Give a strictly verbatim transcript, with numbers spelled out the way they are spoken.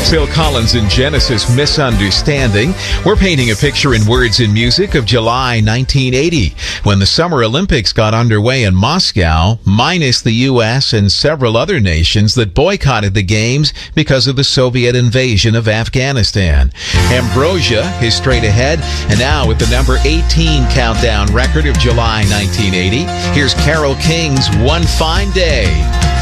Phil Collins and Genesis, Misunderstanding. We're painting a picture in words and music of July nineteen eighty, when the Summer Olympics got underway in Moscow, minus the U S and several other nations that boycotted the games because of the Soviet invasion of Afghanistan. Ambrosia is straight ahead, and now with the number eighteen countdown record of July nineteen eighty, here's Carole King's One Fine Day.